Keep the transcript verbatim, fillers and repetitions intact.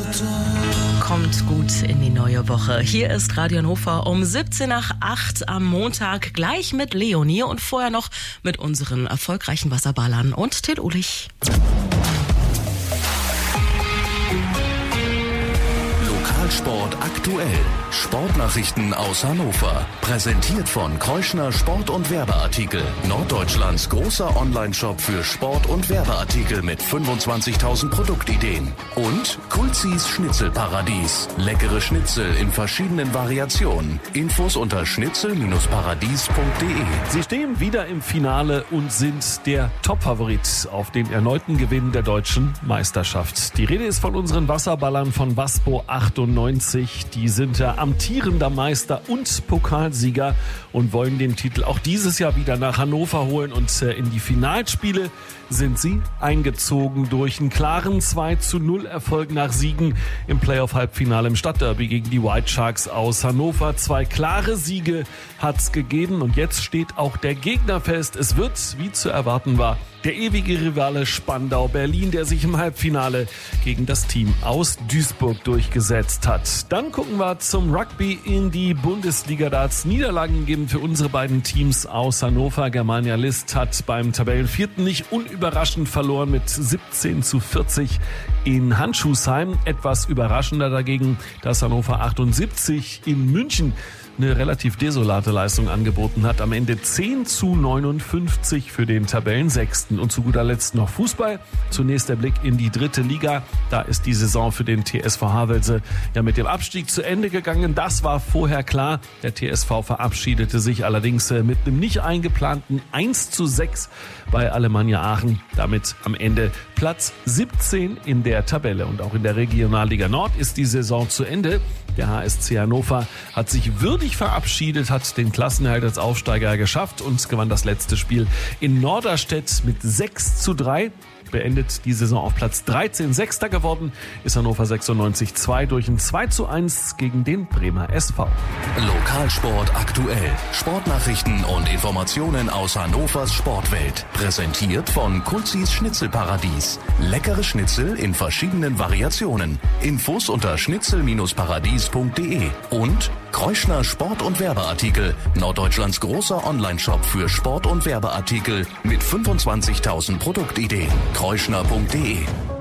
Kommt gut in die neue Woche. Hier ist Radio Hannover um siebzehn nach acht am Montag, gleich mit Leonie und vorher noch mit unseren erfolgreichen Wasserballern und Till Ulich. Lokalsport aktuell. Sportnachrichten aus Hannover. Präsentiert von Kreuschner Sport- und Werbeartikel. Norddeutschlands großer Onlineshop für Sport- und Werbeartikel mit fünfundzwanzigtausend Produktideen. Und Kulzis Schnitzelparadies. Leckere Schnitzel in verschiedenen Variationen. Infos unter schnitzel paradies punkt de. Sie stehen wieder im Finale und sind der Top-Favorit auf den erneuten Gewinn der deutschen Meisterschaft. Die Rede ist von unseren Wasserballern von Waspo achtundneunzig. Die sind ja amtierender Meister und Pokalsieger und wollen den Titel auch dieses Jahr wieder nach Hannover holen. Und in die Finalspiele sind sie eingezogen durch einen klaren zwei zu null Erfolg nach Siegen im Playoff-Halbfinale im Stadtderby gegen die White Sharks aus Hannover. Zwei klare Siege hat's gegeben und jetzt steht auch der Gegner fest. Es wird, wie zu erwarten war, der ewige Rivale Spandau Berlin, der sich im Halbfinale gegen das Team aus Duisburg durchgesetzt hat. Dann gucken wir zum Rugby in die Bundesliga. Da hat's Niederlagen gegeben für unsere beiden Teams aus Hannover. Germania List hat beim Tabellenvierten nicht unüberraschend verloren mit siebzehn zu vierzig in Handschuhsheim. Etwas überraschender dagegen, dass Hannover achtundsiebzig in München eine relativ desolate Leistung angeboten hat. Am Ende zehn zu neunundfünfzig für den Tabellensechsten. Und zu guter Letzt noch Fußball. Zunächst der Blick in die dritte Liga. Da ist die Saison für den T S V Havelse ja mit dem Abstieg zu Ende gegangen. Das war vorher klar. Der T S V verabschiedete sich allerdings mit einem nicht eingeplanten eins zu sechs bei Alemannia Aachen. Damit am Ende Platz siebzehn in der Tabelle. Und auch in der Regionalliga Nord ist die Saison zu Ende. Der H S C Hannover hat sich würdig verabschiedet, hat den Klassenerhalt als Aufsteiger geschafft und gewann das letzte Spiel in Norderstedt mit sechs zu drei. Beendet die Saison auf Platz dreizehn. Sechster geworden ist Hannover sechsundneunzig zwei durch ein zwei zu eins gegen den Bremer S V. Lokalsport aktuell. Sportnachrichten und Informationen aus Hannovers Sportwelt. Präsentiert von Kulzis Schnitzelparadies. Leckere Schnitzel in verschiedenen Variationen. Infos unter schnitzel paradies punkt de. Und Kreuschner Sport- und Werbeartikel. Norddeutschlands großer Onlineshop für Sport- und Werbeartikel mit fünfundzwanzigtausend Produktideen. kreuschner punkt de.